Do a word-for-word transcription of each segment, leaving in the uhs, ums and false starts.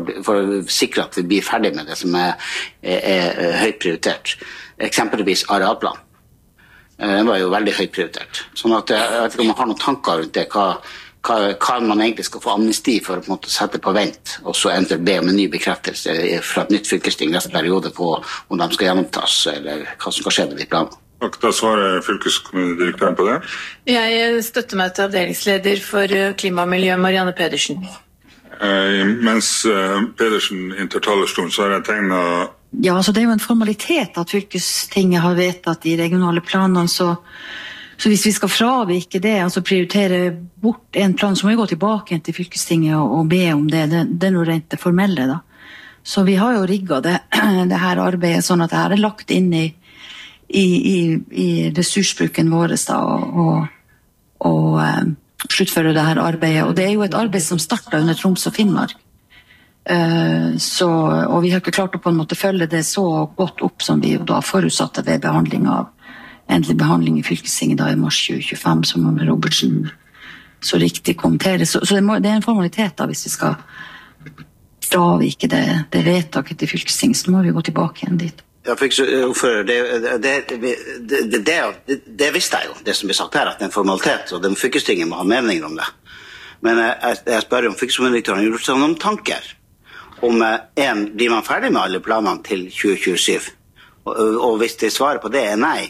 for å sikre at vi blir ferdig med det som er, er, er høyt prioritert. Eksempelvis arealplan. Den var jo veldig høyt prioritert. Sånn at jeg vet ikke om man har noen tanker rundt det, hva, hva, hva man egentlig skal få amnesti for å på en måte sette på vent, og så eventuelt be om en ny bekreftelse fra et nytt fylkesting neste periode på om de skal gjennomtas, eller hva som skal skje med de planene. Og da svarer fylkeskommunedirektøren på det. Jeg støtter meg til avdelingsleder for klima og miljø, Marianne Pedersen. Eh, mens eh, Pedersen inntar talerstolen, så har jeg tegnet... Ja, altså det er jo en formalitet at fylkestinget har vedtatt de regionale planene, så, så hvis vi skal fravike det, altså prioritere bort en plan, så må vi gå tilbake til fylkestinget og, og be om det. Det, det er noe rent det formelle da. Så vi har jo rigget det, det her arbeidet sånn at det her er lagt inn i I, i, i ressursbruken vår da, og, og, og um, sluttføre det her arbeidet. Og det er jo et arbeid som startet under Troms og Finnmark. Uh, så, og vi har ikke klart å på en måte følge det så godt opp som vi jo da forutsatte ved behandling av endelig behandling i fylkestinget da i mars tjue tjuefem, som Robertsen så riktig kommenterer. Så, så det, må, det er en formalitet da, hvis vi skal fravike det, det vedtaket til fylkestinget, så må vi gå tilbake igjen dit. Ja, det, det, det, det, det, det visste jeg jo, det som blir sagt her, at det er en formalitet, og det fylkestinget må ha meninger om det. Men jeg, jeg spør om fylkeskommunedirektøren har gjort seg noen tanker om en, blir man ferdig med alle planene til tjue tjuesju? Og, og hvis det svaret på det er nei,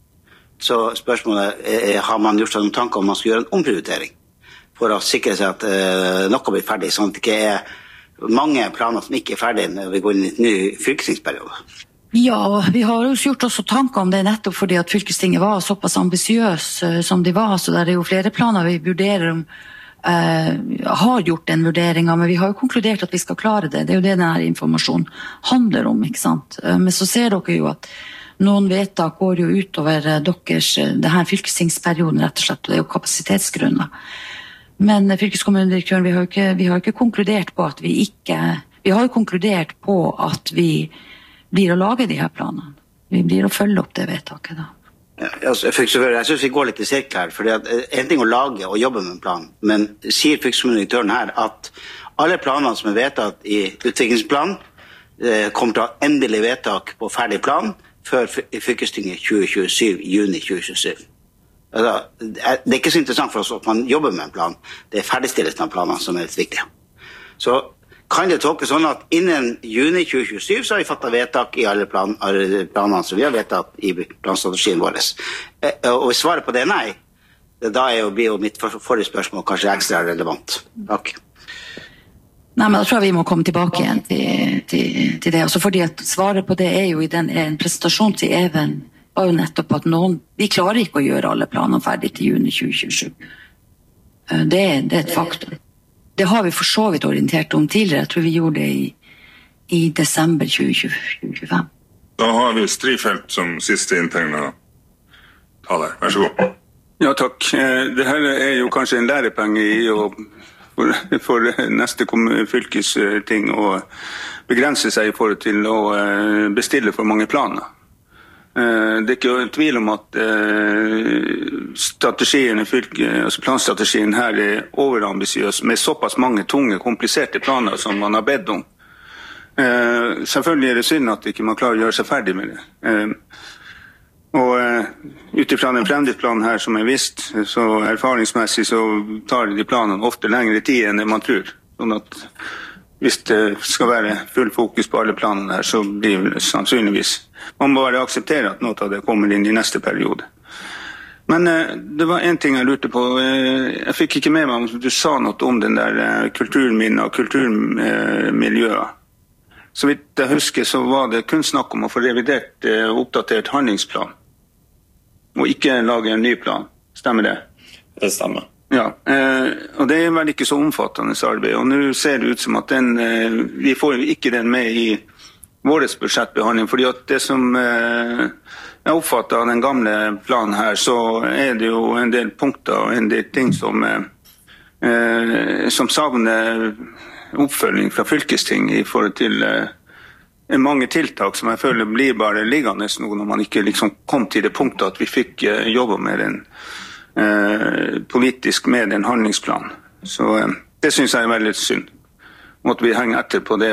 så spørsmålet er, har man gjort seg noen tanker om man skal gjøre en omprioritering for å sikre seg at eh, noe blir ferdig, sånn at det ikke er mange planer som ikke er ferdige når vi går inn i et ny fylkestingsperiode. Ja, vi har jo gjort også tanker om det nettopp fordi at fylkestinget var såpass ambisiøs uh, som de var, så der er jo flere planer vi vurderer om, uh, har gjort den vurderingen, men vi har jo konkludert at vi skal klare det. Det er jo det denne informasjonen handler om, ikke sant? Uh, men så ser dere jo at noen vedtak går jo utover uh, deres, uh, det her fylkestingsperioden rett og slett, og det er jo kapasitetsgrunner. Men uh, fylkeskommunedirektøren, vi har jo ikke, vi har ikke konkludert på at vi ikke, vi har jo konkludert på at vi blir å lage de her planene. Vi blir å følge opp det vedtaket da. Ja, altså, jeg synes vi går litt i sirkel her, fordi at en ting å lage og jobbe med en plan, men sier fylkeskommunedirektøren her at alle planene som er vedtatt i utviklingsplan eh, kommer til å ha endelig vedtak på ferdig plan før fylkestinget tjue tjuesju, juni tjue tjuesju. Altså, det er ikke så interessant for oss at man jobber med en plan. Det er ferdigstillelsen av planene som er litt viktig. Så kan det tolkes sånn at innen juni tjue tjuesju så har vi fattet vedtak i alle plan, planene som vi har vedtatt i planstrategien vår. Og hvis svaret på det er nei, da er jo, blir jo mitt forrige spørsmål kanskje ekstra relevant. Takk. Nei, men da tror jeg vi må komme tilbake igjen til, til, til det. Også fordi at svaret på det er jo i den en presentasjon til Even var jo nettopp at noen, vi klarer ikke å gjøre alle planene ferdig til juni tjue tjuesju. Det, det er et faktum. Det har vi for så vidt orientert om tidligere. Jeg tror vi gjorde det i, i desember tjue tjuefem. Da har vi Strifeldt som siste inntegnet taler. Vær så god. Ja, takk. Det her er jo kanskje en lærepenge i å, for, for neste fylkesting å begrense seg i forhold til å bestille for mange planer. Det er ikke tvil om at strategien, altså planstrategien her er overambisiøs med såpass mange tunge, kompliserte planer som man har bedt om. Selvfølgelig er det synd at ikke man klarer å gjøre seg ferdig med det. Og utifra den fremdriftsplanen her som er vist, så erfaringsmessig så tar de planene ofte lengre tid enn det man tror. Sånn at hvis det skal være full fokus på alle planene her, så blir det sannsynligvis. Man må bare akseptere at noe av det kommer inn i neste periode. Men eh, det var en ting jeg lurte på. Jeg fikk ikke med meg om du sa noe om den der eh, kulturminnet og kulturmiljøet. Så vidt jeg husker så var det kun snakk om å få revidert eh, og oppdatert handlingsplan. Og ikke lage en ny plan. Stemmer det? Det stemmer. Ja, eh, og det er vel ikke så omfattende arbeid, og nå ser det ut som at den, eh, vi får ikke den med i våres budsjettbehandling, fordi at det som eh, jeg oppfattet av den gamle planen her, så er det jo en del punkter og en del ting som, eh, som savner oppfølging fra fylkesting i forhold til eh, mange tiltak som jeg føler blir bare liggende nå når man ikke liksom kom til det punktet at vi fikk eh, jobbe med den eh, politisk med den handlingsplanen. Så eh, det synes jeg er veldig synd. Måtte vi henge etter på det.